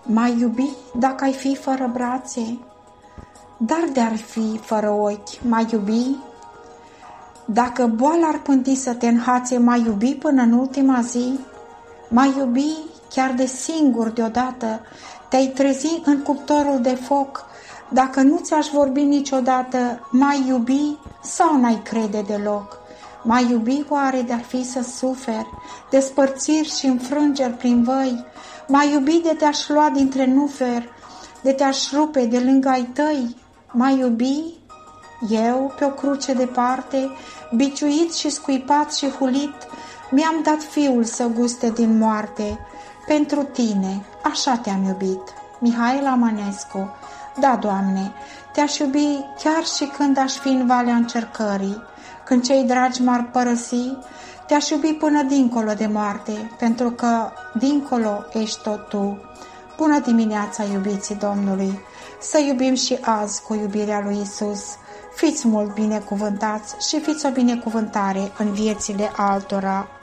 M-ai iubi dacă ai fi fără brațe? Dar de-ar fi fără ochi, m-ai iubi? Dacă boala ar pânti să te înhațe, m-ai iubi până în ultima zi? M-ai iubi chiar de singur deodată? Te-ai trezi în cuptorul de foc? Dacă nu ți-aș vorbi niciodată, m-ai iubi sau n-ai crede deloc? M-ai iubi oare de-ar fi să suferi, despărțiri și înfrângeri prin văi? M-ai iubi de te-aș lua dintre nuferi, de te-aș rupe de lângă ai tăi? M-ai iubi? Eu, pe o cruce departe, biciuit și scuipat și hulit, mi-am dat fiul să guste din moarte. Pentru tine, așa te-am iubit. Mihaela Mănescu. Da, Doamne, te-aș iubi chiar și când aș fi în valea încercării, când cei dragi m-ar părăsi, te-aș iubi până dincolo de moarte, pentru că dincolo ești tot tu. Bună dimineața, iubiții Domnului! Să iubim și azi cu iubirea lui Isus. Fiți mult binecuvântați și fiți o binecuvântare în viețile altora.